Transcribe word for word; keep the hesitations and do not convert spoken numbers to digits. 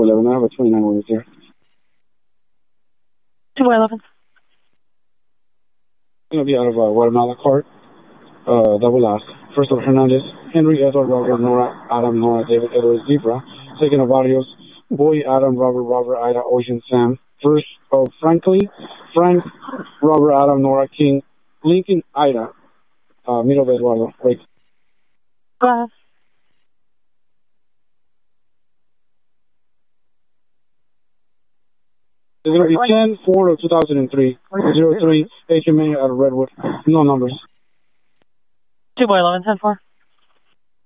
eleven. I have a twenty-nine with here. two by eleven. Going to be out of uh, Guatemala Court. Uh, double last. First of Hernandez, Henry, Edward, Robert, Nora, Adam, Nora, David, Edward, Zebra. Second of Barrios, Boy, Adam, Robert, Robert, Ida, Ocean, Sam. First of Franklin, Frank, Robert, Adam, Nora, King, Lincoln, Ida. Uh, middle of Eduardo. Wait. Go ahead. It's going to be ten four of two thousand three. zero three H M A out of Redwood. No numbers. two by eleven, ten four.